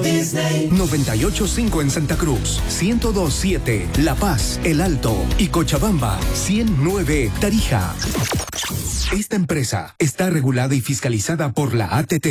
Disney. 98.5 en Santa Cruz, 102.7 La Paz, El Alto y Cochabamba, 100.9 Tarija. Esta empresa está regulada y fiscalizada por la ATT.